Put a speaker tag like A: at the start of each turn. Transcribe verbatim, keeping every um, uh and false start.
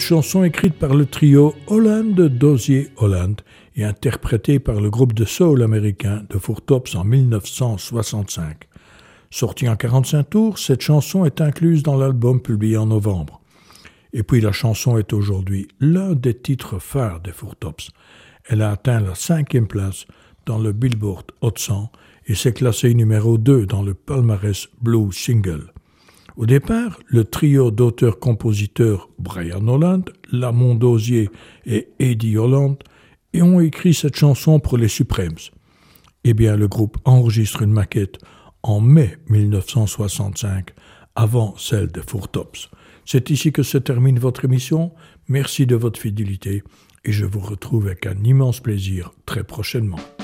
A: chanson écrite par le trio Holland Dozier Holland et interprétée par le groupe de soul américain The Four Tops en dix-neuf cent soixante-cinq. Sortie en quarante-cinq tours, cette chanson est incluse dans l'album publié en novembre. Et puis la chanson est aujourd'hui l'un des titres phares des Four Tops. Elle a atteint la cinquième place dans le Billboard Hot cent et s'est classée numéro deux dans le palmarès Blue Single. Au départ, le trio d'auteurs-compositeurs Brian Holland, Lamont Dozier et Eddie Holland ont écrit cette chanson pour les Supremes. Eh bien, le groupe enregistre une maquette en mai dix-neuf cent soixante-cinq, avant celle des Four Tops. C'est ici que se termine votre émission. Merci de votre fidélité et je vous retrouve avec un immense plaisir très prochainement.